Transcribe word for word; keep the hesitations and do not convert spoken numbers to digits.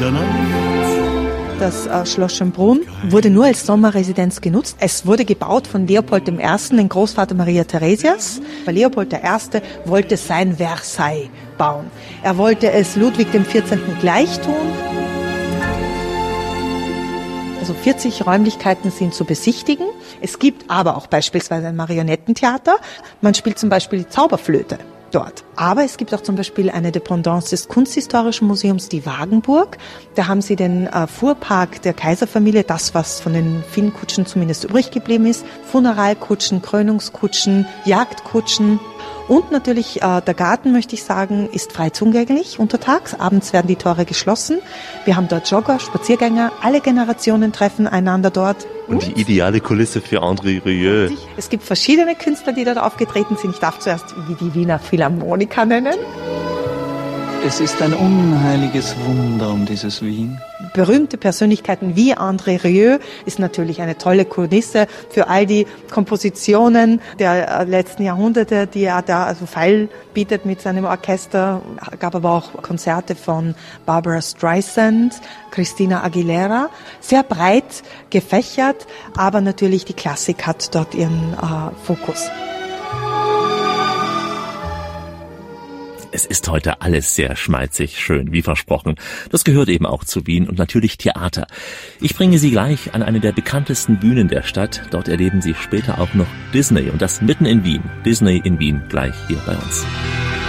Das äh, Schloss Schönbrunn wurde nur als Sommerresidenz genutzt. Es wurde gebaut von Leopold der Erste., den Großvater Maria Theresias. Leopold der Erste. wollte sein Versailles bauen. Er wollte es Ludwig dem Vierzehnten gleich tun. Also vierzig Räumlichkeiten sind zu besichtigen. Es gibt aber auch beispielsweise ein Marionettentheater. Man spielt zum Beispiel die Zauberflöte dort. Aber es gibt auch zum Beispiel eine Dependance des Kunsthistorischen Museums, die Wagenburg. Da haben sie den äh, Fuhrpark der Kaiserfamilie, das, was von den vielen Kutschen zumindest übrig geblieben ist. Funeralkutschen, Krönungskutschen, Jagdkutschen. Und natürlich äh, der Garten, möchte ich sagen, ist frei zugänglich untertags. Abends werden die Tore geschlossen. Wir haben dort Jogger, Spaziergänger. Alle Generationen treffen einander dort. Und die ideale Kulisse für André Rieu. Es gibt verschiedene Künstler, die dort aufgetreten sind. Ich darf zuerst die Wiener Philharmoniker nennen. Es ist ein unheiliges Wunder um dieses Wien. Berühmte Persönlichkeiten wie André Rieu ist natürlich eine tolle Kulisse für all die Kompositionen der letzten Jahrhunderte, die er da also feil bietet mit seinem Orchester. Es gab aber auch Konzerte von Barbara Streisand, Christina Aguilera. Sehr breit gefächert, aber natürlich die Klassik hat dort ihren äh, Fokus. Es ist heute alles sehr schmalzig, schön, wie versprochen. Das gehört eben auch zu Wien und natürlich Theater. Ich bringe Sie gleich an eine der bekanntesten Bühnen der Stadt. Dort erleben Sie später auch noch Disney und das mitten in Wien. Disney in Wien, gleich hier bei uns.